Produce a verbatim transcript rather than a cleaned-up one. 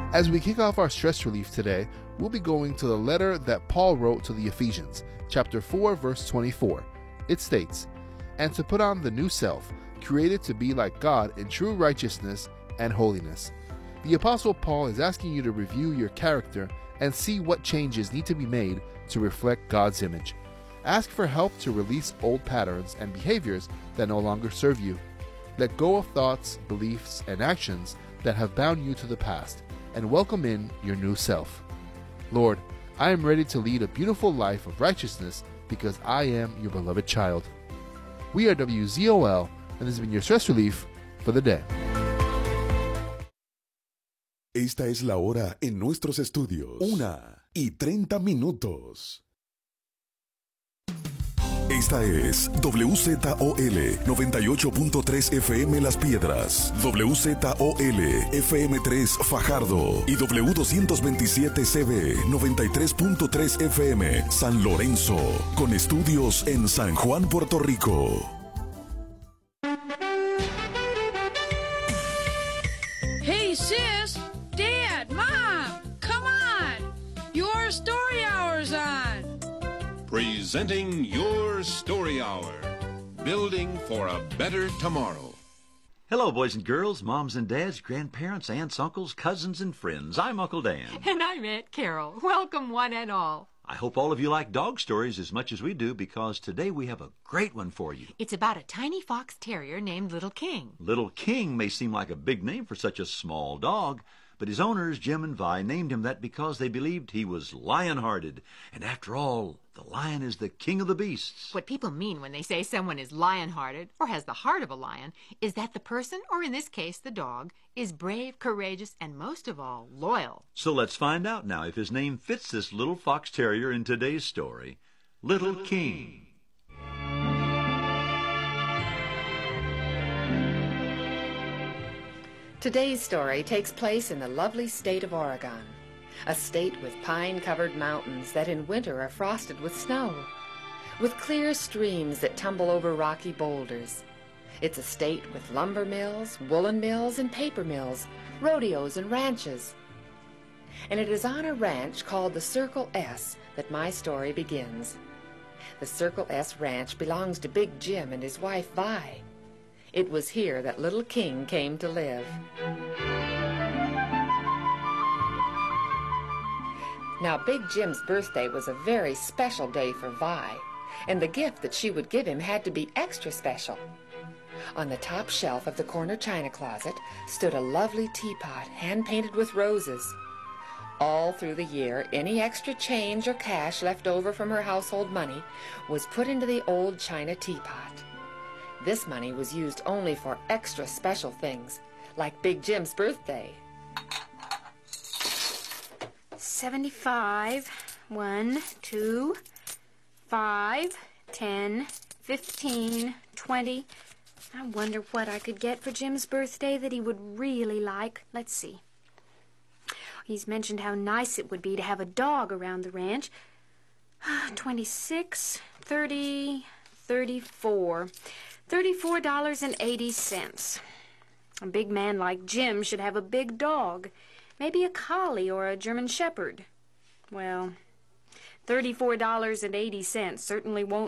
As we kick off our stress relief today, we'll be going to the letter that Paul wrote to the Ephesians, chapter four, verse twenty-four. It states, "And to put on the new self, created to be like God in true righteousness and holiness." The Apostle Paul is asking you to review your character and see what changes need to be made to reflect God's image. Ask for help to release old patterns and behaviors that no longer serve you. Let go of thoughts, beliefs, and actions that have bound you to the past, and welcome in your new self. Lord, I am ready to lead a beautiful life of righteousness because I am your beloved child. We are W Z O L, and this has been your stress relief for the day. Esta es la hora en nuestros estudios. Una y treinta minutos. Esta es W Z O L noventa y ocho punto tres F M Las Piedras, W Z O L F M tres Fajardo y W doscientos veintisiete C B noventa y tres punto tres F M San Lorenzo, con estudios en San Juan, Puerto Rico. Hey sis, Dad, Mom, come on! Your story hour's on! Presenting Your Story Hour, building for a better tomorrow. Hello, boys and girls, moms and dads, grandparents, aunts, uncles, cousins, and friends. I'm Uncle Dan. And I'm Aunt Carol. Welcome, one and all. I hope all of you like dog stories as much as we do, because today we have a great one for you. It's about a tiny fox terrier named Little King. Little King may seem like a big name for such a small dog, but his owners, Jim and Vi, named him that because they believed he was lion-hearted. And after all, the lion is the king of the beasts. What people mean when they say someone is lion-hearted, or has the heart of a lion, is that the person, or in this case the dog, is brave, courageous, and most of all, loyal. So let's find out now if his name fits this little fox terrier in today's story, Little King. Today's story takes place in the lovely state of Oregon, a state with pine-covered mountains that in winter are frosted with snow, with clear streams that tumble over rocky boulders. It's a state with lumber mills, woolen mills, and paper mills, rodeos and ranches. And it is on a ranch called the Circle S that my story begins. The Circle S ranch belongs to Big Jim and his wife Vi. It was here that Little King came to live. Now, Big Jim's birthday was a very special day for Vi, and the gift that she would give him had to be extra special. On the top shelf of the corner china closet stood a lovely teapot hand-painted with roses. All through the year, any extra change or cash left over from her household money was put into the old china teapot. This money was used only for extra special things, like Big Jim's birthday. Seventy-five, one, two, five, ten, fifteen, twenty. I wonder what I could get for Jim's birthday that he would really like. Let's see. He's mentioned how nice it would be to have a dog around the ranch. Twenty-six, thirty, thirty-four. Thirty-four dollars and eighty cents. A big man like Jim should have a big dog. Maybe a collie or a German shepherd. Well, thirty-four dollars and eighty cents certainly won't